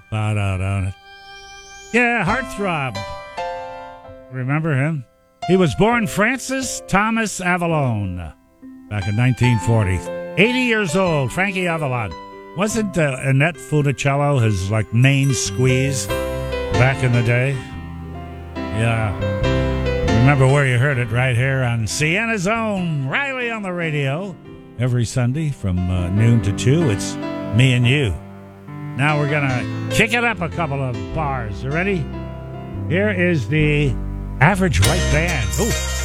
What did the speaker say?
Ba-da-da. Yeah, Heartthrob. Remember him? He was born Francis Thomas Avalon back in 1940. 80 years old, Frankie Avalon. Wasn't Annette Funicello his main squeeze back in the day? Yeah. Remember where you heard it, right here on Sienna's own Riley on the radio. Every Sunday from noon to 2, it's me and you. Now we're going to kick it up a couple of bars. You ready? Here is the Average White Band. Ooh.